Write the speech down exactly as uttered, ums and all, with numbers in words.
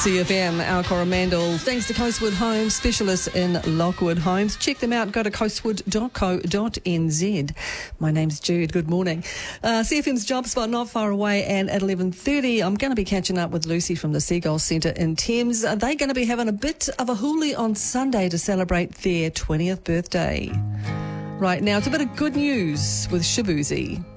C F M, our Coromandel. Thanks to Coastwood Homes, specialists in Lockwood Homes. Check them out. Go to coastwood dot co dot n z. My name's Jude. Good morning. Uh, C F M's Job Spot not far away, and at eleven thirty, I'm going to be catching up with Lucy from the Seagull Centre in Thames. Uh, they're going to be having a bit of a hoolie on Sunday to celebrate their twentieth birthday. Right now, it's a bit of good news with Shabuzi.